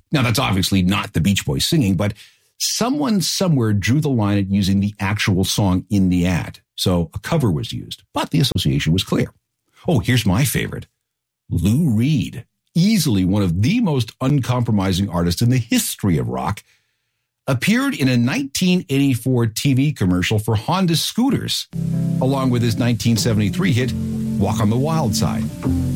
Now, that's obviously not the Beach Boys singing, but someone somewhere drew the line at using the actual song in the ad. So a cover was used, but the association was clear. Oh, here's my favorite. Lou Reed, easily one of the most uncompromising artists in the history of rock, appeared in a 1984 TV commercial for Honda scooters, along with his 1973 hit, Walk on the Wild Side.